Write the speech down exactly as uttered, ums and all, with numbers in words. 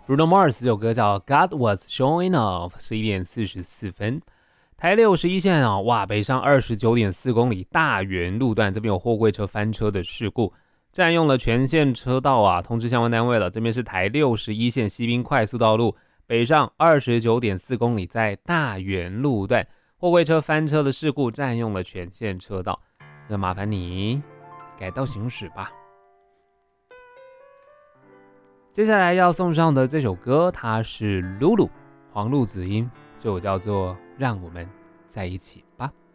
Bruno Mars 这首歌叫 God Was Showing Off， 十一点四十四分。台六十一线啊，哇，北上二十九点四公里大园路段，这边有货柜车翻车的事故，占用了全线车道啊，通知相关单位了。这边是台六十一线西滨快速道路，北上二十九点四公里，在大园路段，货柜车翻车的事故占用了全线车道，那麻烦你改道行驶吧。接下来要送上的这首歌，它是露露黄路子音，这首叫做《让我们在一起吧》。